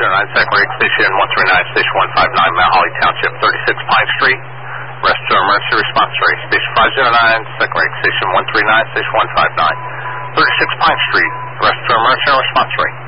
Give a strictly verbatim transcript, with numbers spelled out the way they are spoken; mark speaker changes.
Speaker 1: zero nine, second rate station one three nine, station one five nine, Mount Holly Township, thirty-six Pine Street. Rest to emergency response rate. Station five zero nine, second rate station one three nine, station one five nine, thirty-six Pine Street. Rest to emergency response rate.